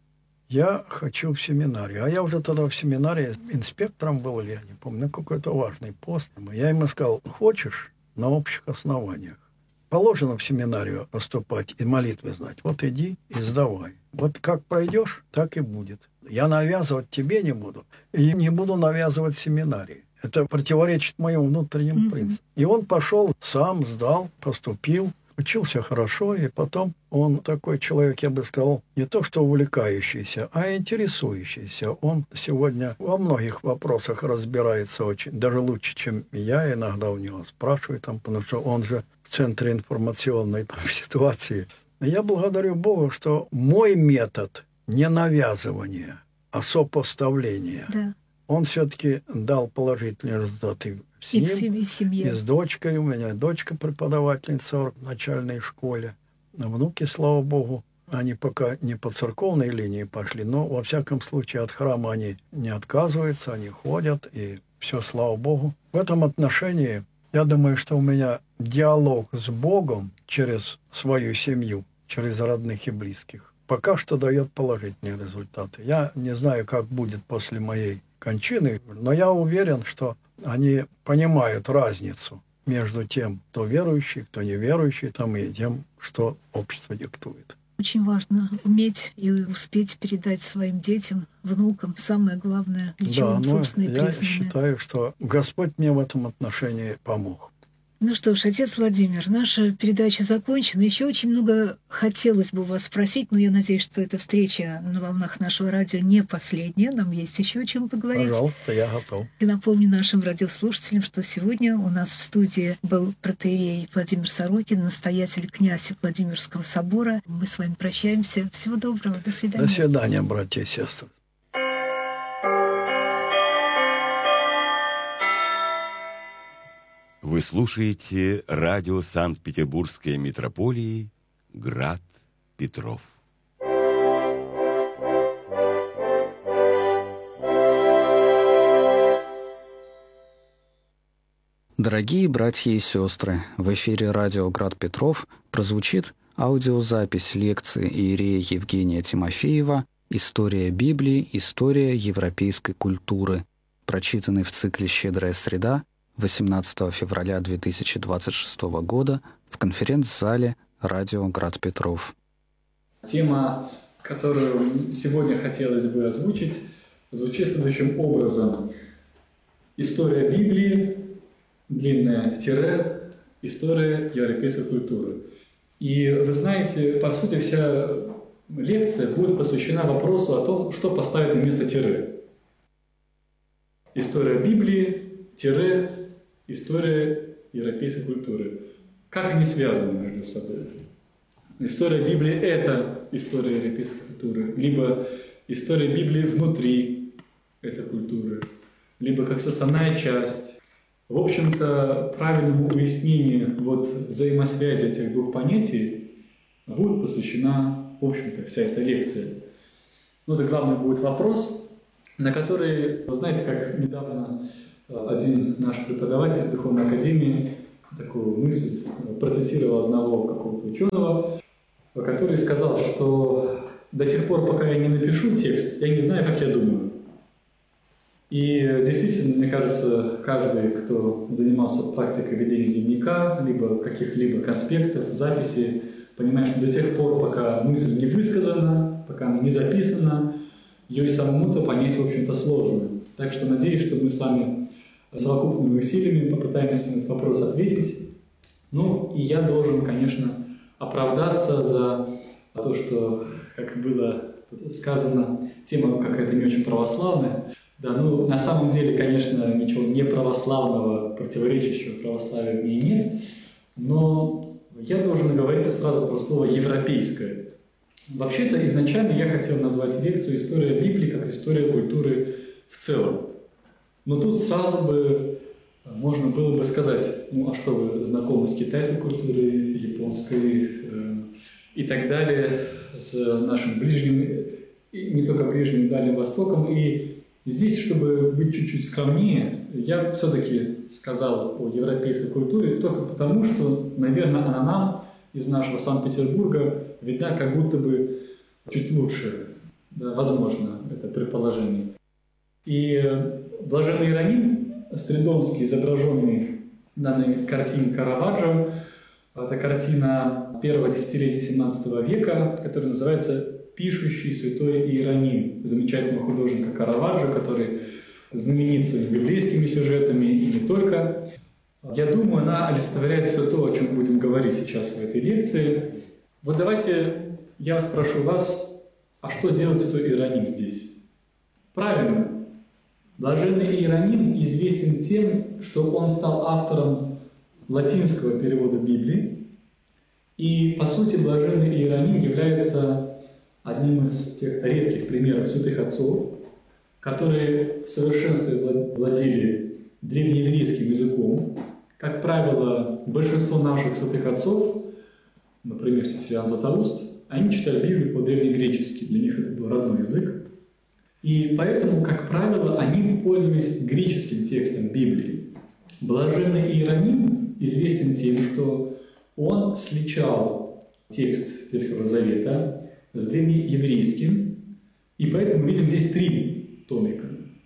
я хочу в семинарию. А я уже тогда в семинарии инспектором был, я не помню, на какой-то важный пост. Я ему сказал, хочешь на общих основаниях? Положено в семинарию поступать и молитвы знать. Вот иди и сдавай. Вот как пройдешь, так и будет. Я навязывать тебе не буду. И не буду навязывать семинарии. Это противоречит моим внутренним принципам. И он пошел, сам сдал, поступил, учился хорошо, и потом он такой человек, я бы сказал, не то что увлекающийся, а интересующийся. Он сегодня во многих вопросах разбирается очень, даже лучше, чем я иногда у него спрашиваю, там, потому что он же в центре информационной там, ситуации. Я благодарю Бога, что мой метод не навязывания, а сопоставления. Да. Он все-таки дал положительные результаты с ним, и в семье. И с дочкой. У меня дочка преподавательница в начальной школе. Внуки, слава Богу, они пока не по церковной линии пошли, но, во всяком случае, от храма они не отказываются, они ходят, и все, слава Богу. В этом отношении, я думаю, что у меня диалог с Богом через свою семью, через родных и близких, пока что дает положительные результаты. Я не знаю, как будет после моей кончины, но я уверен, что они понимают разницу между тем, кто верующий, кто неверующий, там, и тем, что общество диктует. Очень важно уметь и успеть передать своим детям, внукам, самое главное, для чего собственные признаны. Я считаю, что Господь мне в этом отношении помог. Ну что ж, отец Владимир, наша передача закончена. Еще очень много хотелось бы вас спросить, но я надеюсь, что эта встреча на волнах нашего радио не последняя. Нам есть еще о чем поговорить. Пожалуйста, я готов. И напомню нашим радиослушателям, что сегодня у нас в студии был протоиерей Владимир Сорокин, настоятель князь Владимирского собора. Мы с вами прощаемся. Всего доброго. До свидания. До свидания, братья и сестры. Вы слушаете радио Санкт-Петербургской митрополии «Град Петров». Дорогие братья и сестры, в эфире радио «Град Петров» прозвучит аудиозапись лекции иерея Евгения Тимофеева «История Библии. История европейской культуры», прочитанной в цикле «Щедрая среда» 18 февраля 2026 года в конференц-зале радио «Град Петров». Тема, которую сегодня хотелось бы озвучить, звучит следующим образом. История Библии, длинное тире, история европейской культуры. И вы знаете, по сути, вся лекция будет посвящена вопросу о том, что поставить на место тире. история Библии-история европейской культуры. Как они связаны между собой? История Библии – это история европейской культуры, либо история Библии внутри этой культуры, либо как составная часть. В общем-то, правильному уяснению взаимосвязи этих двух понятий будет посвящена, в общем-то, вся эта лекция. Это главный будет вопрос, на который, вы знаете, как недавно один наш преподаватель в Духовной Академии такую мысль процитировал одного какого-то ученого, который сказал, что до тех пор, пока я не напишу текст, я не знаю, как я думаю. И действительно, мне кажется, каждый, кто занимался практикой ведения дневника, либо каких-либо конспектов, записей, понимает, что до тех пор, пока мысль не высказана, пока она не записана, ее и самому-то понять, в общем-то, сложно. Так что надеюсь, что мы с вами совокупными усилиями попытаемся на этот вопрос ответить. И я должен, конечно, оправдаться за то, что, как было сказано, тема какая-то не очень православная. Да, на самом деле, конечно, ничего не православного, противоречащего православию в ней нет, но я должен говорить сразу про слово «европейское». Вообще-то, изначально я хотел назвать лекцию «История Библии» как история культуры в целом. Но тут сразу бы можно было бы сказать, а что вы знакомы с китайской культурой, японской и так далее, с нашим ближним, не только ближним, Дальним Востоком. И здесь, чтобы быть чуть-чуть скромнее, я все-таки сказал о европейской культуре только потому, что, наверное, она нам из нашего Санкт-Петербурга видна как будто бы чуть лучше. Да, возможно, это предположение. И Блаженный Иероним Стридонский, изображенный в данной картине Караваджо, это картина первого десятилетия 17 века, которая называется «Пишущий святой Иероним» замечательного художника Караваджо, который знаменит своими библейскими сюжетами и не только. Я думаю, она олицетворяет все то, о чем мы будем говорить сейчас в этой лекции. Давайте я спрошу вас, а что делает святой Иероним здесь? Правильно. Блаженный Иероним известен тем, что он стал автором латинского перевода Библии. И, по сути, Блаженный Иероним является одним из тех редких примеров святых отцов, которые в совершенстве владели древнееврейским языком. Как правило, большинство наших святых отцов, например, Сицилиан Златоуст, они читали Библию по-древнегречески, для них это был родной язык. И поэтому, как правило, они пользовались греческим текстом Библии. Блаженный Иероним известен тем, что он сличал текст Ветхого Завета с древнееврейским, и поэтому мы видим здесь 3 томика.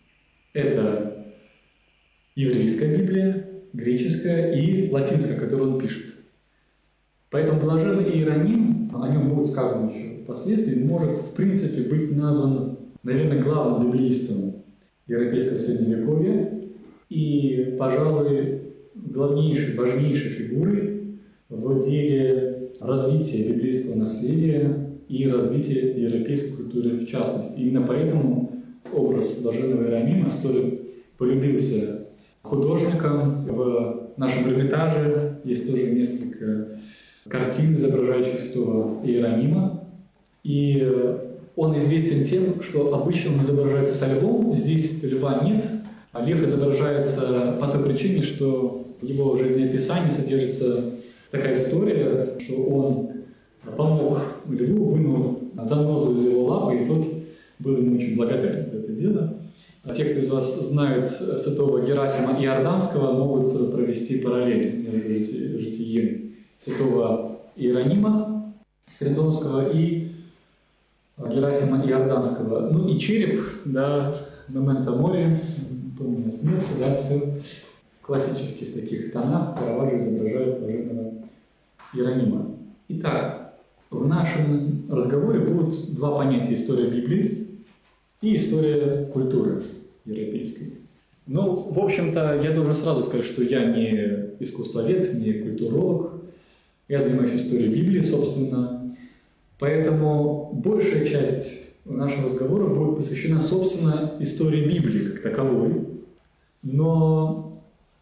Это еврейская Библия, греческая и латинская, которую он пишет. Поэтому Блаженный Иероним, о нем будет сказано еще впоследствии, может в принципе быть назван, наверное, главным библеистом европейского средневековья и, пожалуй, главнейшей, важнейшей фигурой в деле развития библейского наследия и развития европейской культуры в частности. Именно поэтому образ Блаженного Иеронима столь полюбился художникам. В нашем Эрмитаже есть тоже несколько картин, изображающих святого Иеронима. И он известен тем, что обычно он изображается со львом. Здесь льва нет, а лев изображается по той причине, что в его жизнеописании содержится такая история, что он помог льву, вынул занозу из его лапы, и тот был ему очень благодарен за это дело. А те, кто из вас знают святого Герасима Иорданского, могут провести параллель между житием святого Иеронима Стридонского и Герасима Иорданского. И череп, да, «Мементо море», «Помни о смерти», да, все в классических таких тонах Караваджо изображает Блаженного Иеронима. Итак, в нашем разговоре будут 2 понятия: история Библии и история культуры европейской. В общем-то, я должен сразу сказать, что я не искусствовед, не культуролог. Я занимаюсь историей Библии, собственно. Поэтому большая часть нашего разговора будет посвящена, собственно, истории Библии как таковой. Но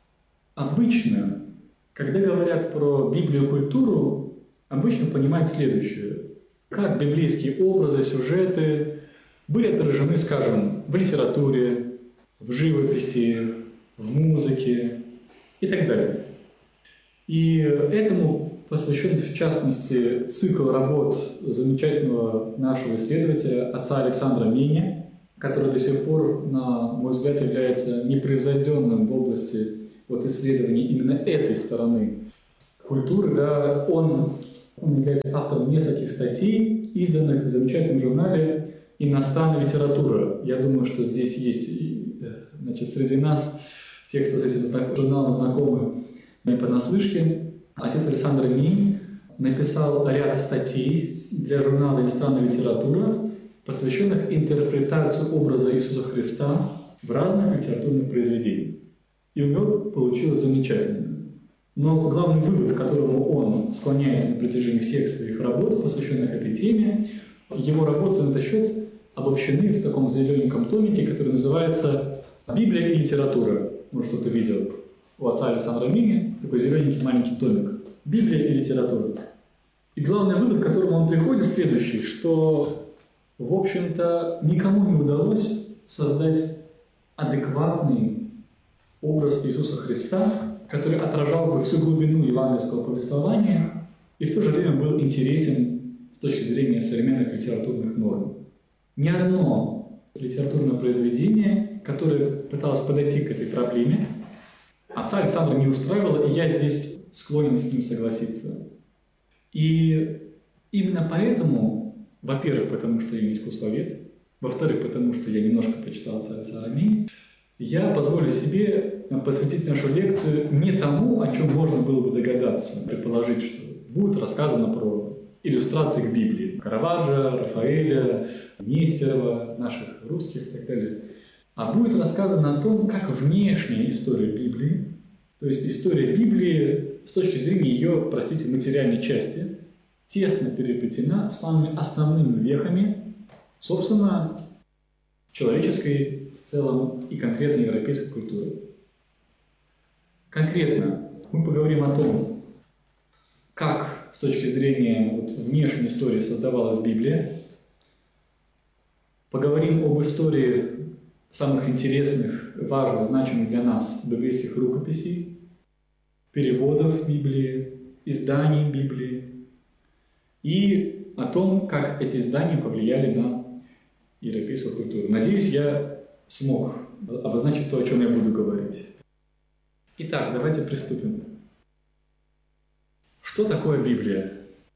обычно, когда говорят про Библию и культуру, обычно понимают следующее. Как библейские образы, сюжеты были отражены, скажем, в литературе, в живописи, в музыке и так далее. И этому посвящен, в частности, цикл работ замечательного нашего исследователя, отца Александра Меня, который до сих пор, на мой взгляд, является непревзойденным в области исследований именно этой стороны культуры. Да, он является автором нескольких статей, изданных в замечательном журнале «Иностранная литература». Я думаю, что здесь есть, среди нас те, кто с этим журналом знакомы, не понаслышке. Отец Александр Мень написал ряд статей для журнала «Иностранная литература», посвященных интерпретации образа Иисуса Христа в разных литературных произведениях. И у него получилось замечательно. Но главный вывод, к которому он склоняется на протяжении всех своих работ, посвященных этой теме, его работы на этот счет обобщены в таком зелененьком томике, который называется «Библия и литература». Может, кто-то видел у отца Александра Мини такой зелененький маленький томик «Библия и литература». И главный вывод, к которому он приходит, следующий, что в общем-то, никому не удалось создать адекватный образ Иисуса Христа, который отражал бы всю глубину евангельского повествования и в то же время был интересен с точки зрения современных литературных норм. Ни одно литературное произведение, которое пыталось подойти к этой проблеме, отца Александра не устраивало, и я здесь склонен с ним согласиться. И именно поэтому, во-первых, потому что я не искусствовед, во-вторых, потому что я немножко почитал отца Александра Мения, я позволю себе посвятить нашу лекцию не тому, о чем можно было бы догадаться, предположить, что будет рассказано про иллюстрации к Библии. Караваджо, Рафаэля, Нестерова, наших русских и так далее. А будет рассказано о том, как внешняя история Библии, то есть история Библии с точки зрения ее, материальной части, тесно переплетена самыми основными вехами, собственно, человеческой в целом и конкретно европейской культуры. Конкретно мы поговорим о том, как с точки зрения внешней истории создавалась Библия, поговорим об истории самых интересных, важных, значимых для нас библейских рукописей, переводов Библии, изданий Библии, и о том, как эти издания повлияли на европейскую культуру. Надеюсь, я смог обозначить то, о чем я буду говорить. Итак, давайте приступим. Что такое Библия?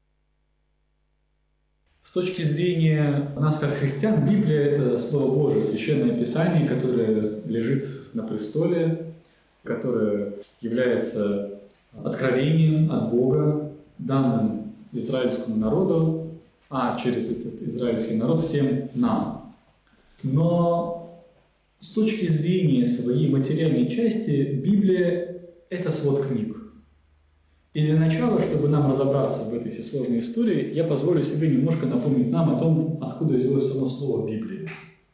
С точки зрения нас, как христиан, Библия – это Слово Божие, Священное Писание, которое лежит на престоле, которое является откровением от Бога, данным израильскому народу, а через этот израильский народ всем нам. Но с точки зрения своей материальной части Библия – это свод книг. И для начала, чтобы нам разобраться в этой сложной истории, я позволю себе немножко напомнить нам о том, откуда взялось само слово «Библия».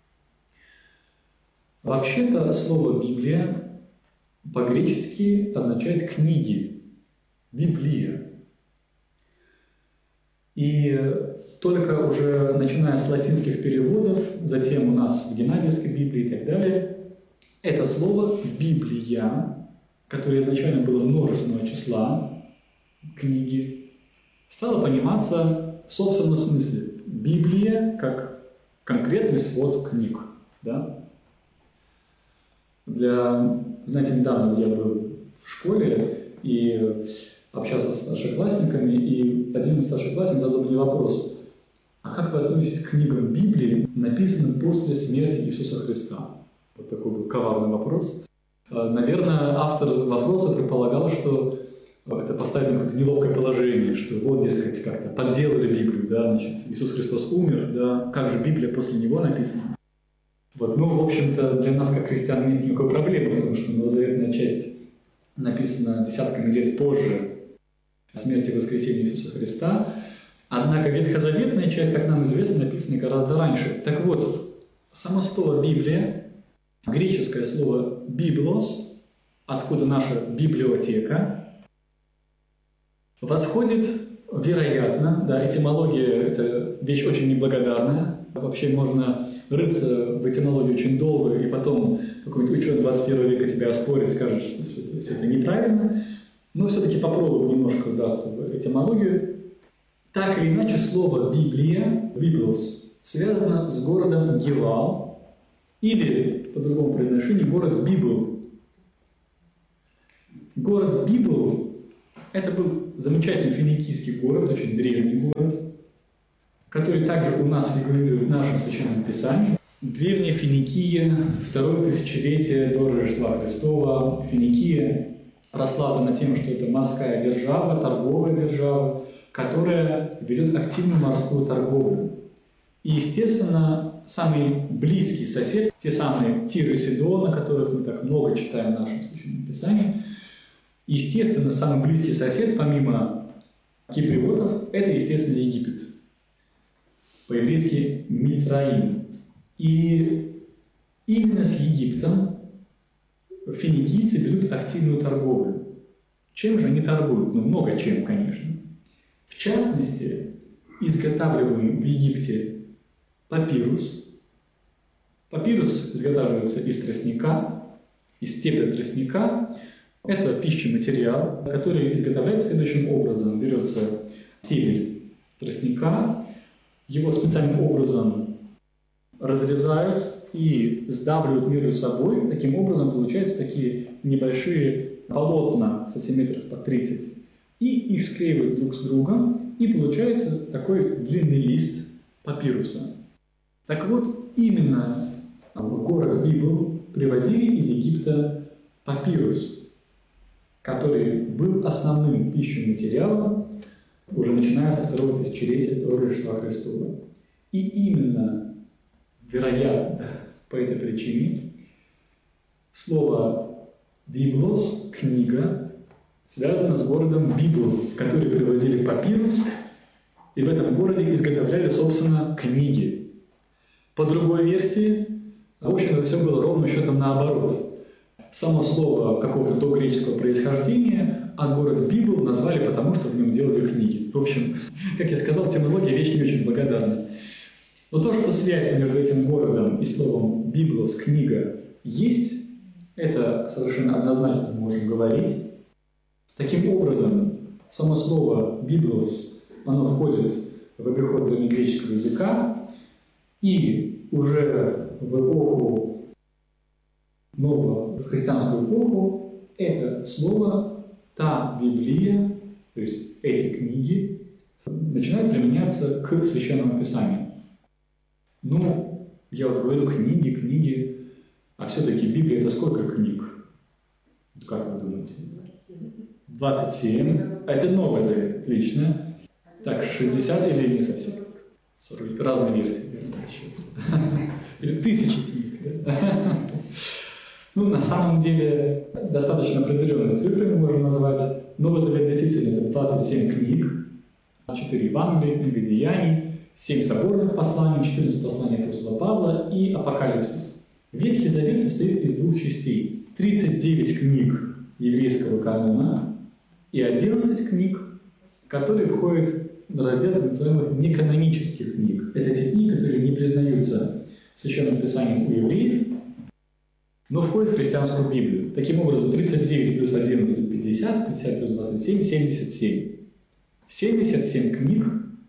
Вообще-то слово «Библия» по-гречески означает «книги», «Библия». И только уже начиная с латинских переводов, затем у нас в Геннадиевской Библии и так далее, это слово «Библия», которое изначально было множественного числа, книги, стало пониматься в собственном смысле. Библия как конкретный свод книг. Да? Знаете, недавно я был в школе и общался с старшеклассниками, и один из старшеклассников задал мне вопрос: а как вы относитесь к книгам Библии, написанным после смерти Иисуса Христа? Вот такой был коварный вопрос. Наверное, автор вопроса предполагал, что это поставить в какое-то неловкое положение, что вот, дескать, как-то подделали Библию, да, Иисус Христос умер, да, как же Библия после Него написана? В общем-то, для нас, как христиан, нет никакой проблемы, потому что новозаветная часть написана десятками лет позже смерти и воскресения Иисуса Христа, однако ветхозаветная часть, как нам известно, написана гораздо раньше. Так вот, само слово «Библия» греческое слово «библос», откуда наша библиотека, восходит, вероятно, да, этимология – это вещь очень неблагодарная. Вообще можно рыться в этимологии очень долго, и потом какой-нибудь ученый 21 века тебя оспорит, скажет, что все это неправильно. Но все-таки попробую немножко вдастся в этимологию. Так или иначе, слово «библия», «библос», связано с городом Гевал, или, по другому произношению, город Библ. Город Библ – это был замечательный финикийский город, очень древний город, который также у нас фигурирует в нашем Священном Писании. Древняя Финикия, второе тысячелетие до Рождества Христова. Финикия прославлена тем, что это морская держава, торговая держава, которая ведет активную морскую торговлю. И, естественно, самый близкий сосед, те самые Тир и Сидон, о которых мы так много читаем в нашем Священном Писании, естественно, самый близкий сосед, помимо киприотов, это, естественно, Египет. По-еврейски Мицраим. И именно с Египтом финикийцы ведут активную торговлю. Чем же они торгуют? Ну, много чем, конечно. В частности, изготавливаемый в Египте папирус. Папирус изготавливается из тростника, из стебля тростника. Это пищематериал, который изготовляется следующим образом. Берется стебель тростника, его специальным образом разрезают и сдавливают между собой. Таким образом получаются такие небольшие полотна сантиметров по 30. И их склеивают друг с другом, и получается такой длинный лист папируса. Так вот, именно в город Библ привозили из Египта папирус, который был основным пищематериалом уже начиная со второго тысячелетия до Рождества Христова. И именно, вероятно, по этой причине слово «библос» – «книга» связано с городом Библ, в который привозили папирус, и в этом городе изготовляли, собственно, книги. По другой версии, в общем-то, все было ровным счетом наоборот. Само слово какого-то догреческого происхождения, а город Библ назвали потому, что в нем делали книги. В общем, как я сказал, темнология – вещь не очень благодарна. Но то, что связь между этим городом и словом «библос» – «книга» есть, это совершенно однозначно можем говорить. Таким образом, само слово «библос» оно входит в обиход древнегреческого языка, и уже в эпоху нового, в христианскую эпоху, это слово, та Библия, то есть эти книги, начинают применяться к Священному Писанию. Ну, я вот говорю книги, а все-таки Библия – это сколько книг? Как вы думаете? 27. А это Новый Завет, отлично. Так, 60 или не совсем? 40. Разные версии. Или 1000 книг. Ну, на самом деле, достаточно определенные цифры мы можем назвать. Новый Завет действительно это 27 книг, 4 Евангелия, книга Деяний, 7 соборных посланий, 14 посланий апостола Павла и Апокалипсис. Ветхий Завет состоит из 2 частей. 39 книг еврейского канона и 11 книг, которые входят в раздел так называемых неканонических книг. Это те книги, которые не признаются Священным Писанием у евреев, но входит в христианскую Библию. Таким образом, 39 плюс 11 – 50, 50 плюс 27 – 77. 77 книг,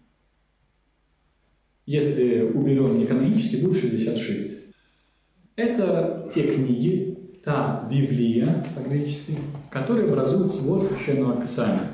если уберем неканонические, будет 66. Это те книги, та Библия по-гречески, которые образуют свод Священного Писания.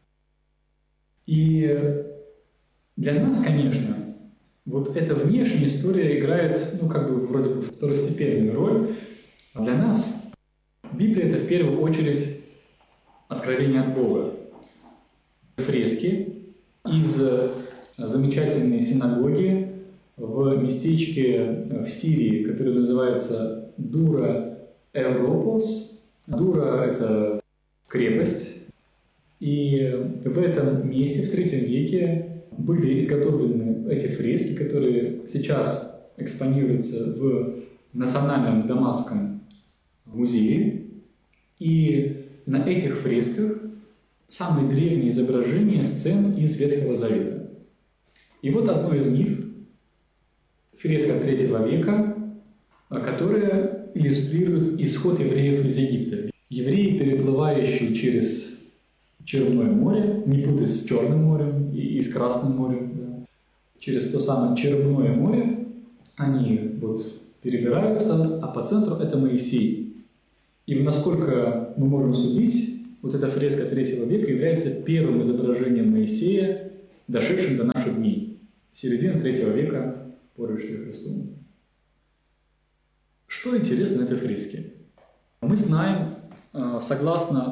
И для нас, конечно, вот эта внешняя история играет, вроде бы второстепенную роль. Для нас Библия – это в первую очередь откровение от Бога. Фрески из замечательной синагоги в местечке в Сирии, которое называется Дура Европос. Дура – это крепость. И в этом месте в III веке были изготовлены эти фрески, которые сейчас экспонируются в Национальном Дамасском музее. И на этих фресках самые древние изображения сцен из Ветхого Завета. И вот одно из них, фреска III века, которая иллюстрирует исход евреев из Египта. Евреи, переплывающие через Черное море, не путать с Черным морем и с Красным морем, да. Через то самое Черное море они вот перебираются, а по центру это Моисей. И насколько мы можем судить, вот эта фреска III века является первым изображением Моисея, дошедшим до наших дней. Середина III века по Рождеству Христову. Что интересно на этой фреске? Мы знаем, согласно